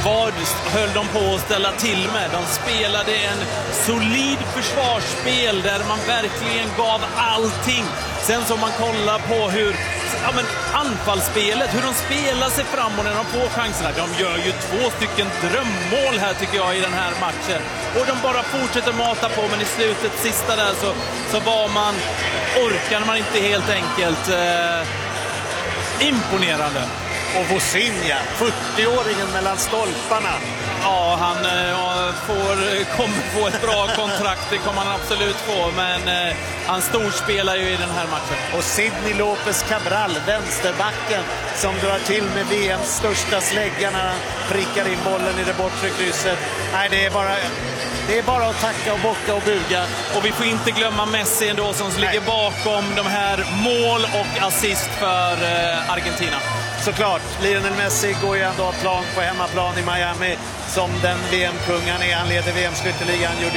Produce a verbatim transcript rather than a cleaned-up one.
vad höll de på att ställa till med? De spelade en solid försvarsspel där man verkligen gav allting. Sen så man kollar på hur ja, men anfallsspelet, hur de spelar sig framåt när de får chanserna. De gör ju två stycken drömmål här tycker jag i den här matchen. Och de bara fortsätter mata på, men i slutet, sista där, så, så var man, orkade man inte helt enkelt. Eh, imponerande. Och Vosinha, fyrtioåringen mellan stolparna. Ja, han ja, får, kommer få ett bra kontrakt, det kommer han absolut få, men eh, han storspelar ju i den här matchen. Och Sidney Lopez Cabral, vänsterbacken, som drar till med V M:s största slägga när han prickar in bollen i det bortre krysset. Nej, det är bara... Det är bara att tacka och bocka och buga. Och vi får inte glömma Messi ändå som Nej. ligger bakom de här mål och assist för eh, Argentina. Såklart, Lionel Messi går ju ändå plan på hemmaplan i Miami som den V M-kungen är. Han leder V M-skytteligan, gjorde